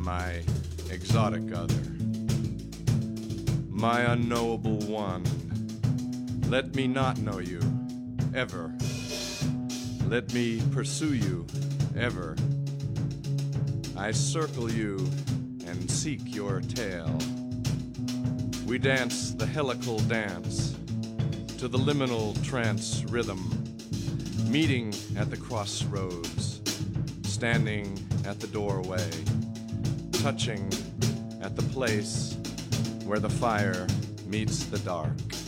my exotic other, my unknowable one. Let me not know you, ever. Let me pursue you, ever. I circle you and seek your tail. We dance the helical dance to the liminal trance rhythm, meeting at the crossroads, standing at the doorway, touching at the place where the fire meets the dark.